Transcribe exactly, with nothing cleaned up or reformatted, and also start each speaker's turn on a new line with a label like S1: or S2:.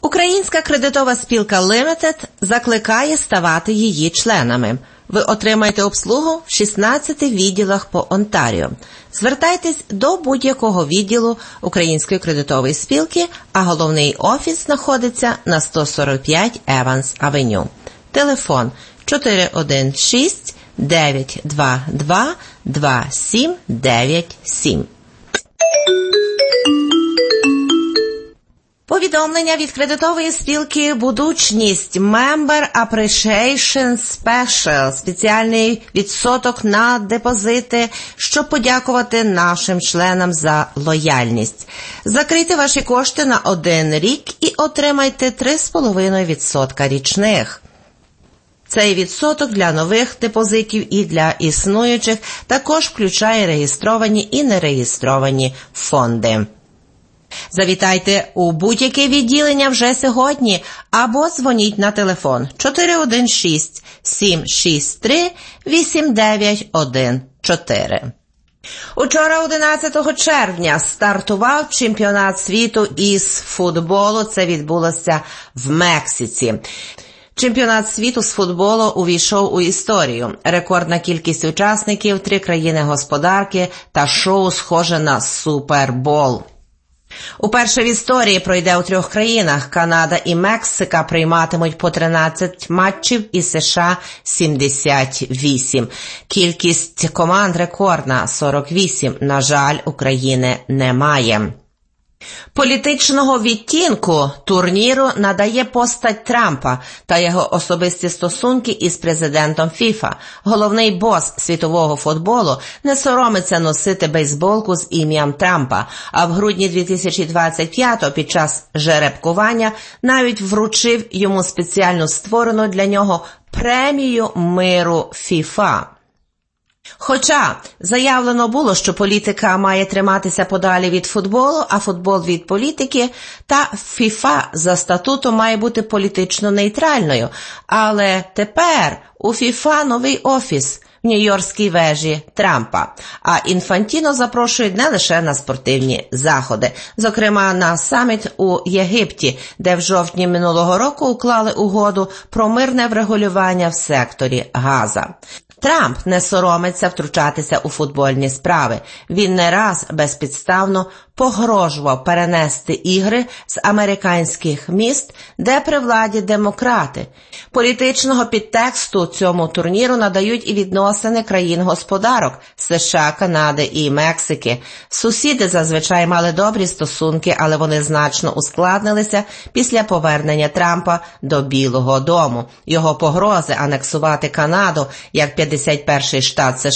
S1: Українська кредитова спілка Limited закликає ставати її членами. Ви отримаєте обслугу в шістнадцяти відділах по Онтаріо. Звертайтесь до будь-якого відділу Української кредитової спілки, а головний офіс знаходиться на сто сорок п'ять Еванс Авеню. Телефон чотири один шість дев'ять два два два сім дев'ять сім. Повідомлення від кредитової спілки «Будучність» Member Appreciation Special – спеціальний відсоток на депозити, щоб подякувати нашим членам за лояльність. Закрийте ваші кошти на один рік і отримайте три з половиною відсотка річних. Цей відсоток для нових депозитів і для існуючих також включає реєстровані і нереєстровані фонди. Завітайте у будь-яке відділення вже сьогодні або дзвоніть на телефон чотири один шість сім шість три вісім дев'ять один чотири. Учора, одинадцятого червня, стартував чемпіонат світу із футболу. Це відбулося в Мексиці. Чемпіонат світу з футболу увійшов у історію. Рекордна кількість учасників, три країни-господарки та шоу схоже на Супербол. Уперше в історії пройде у трьох країнах. Канада і Мексика прийматимуть по тринадцять матчів і США сімдесят вісім. Кількість команд рекордна – сорок вісім. На жаль, України немає. Політичного відтінку турніру надає постать Трампа та його особисті стосунки із президентом ФІФА. Головний бос світового футболу не соромиться носити бейсболку з ім'ям Трампа, а в грудні дві тисячі двадцять п'ятого під час жеребкування навіть вручив йому спеціально створену для нього премію миру ФІФА. Хоча заявлено було, що політика має триматися подалі від футболу, а футбол від політики, та ФІФА за статутом має бути політично нейтральною. Але тепер у ФІФА новий офіс в Нью-Йоркській вежі Трампа, а Інфантіно запрошують не лише на спортивні заходи. Зокрема, на саміт у Єгипті, де в жовтні минулого року уклали угоду про мирне врегулювання в секторі Газа. Трамп не соромиться втручатися у футбольні справи. Він не раз безпідставно погрожував перенести ігри з американських міст, де при владі демократи. Політичного підтексту цьому турніру надають і відносини країн-господарок – США, Канади і Мексики. Сусіди зазвичай мали добрі стосунки, але вони значно ускладнилися після повернення Трампа до Білого дому. Його погрози анексувати Канаду як п'ятдесят перший штат США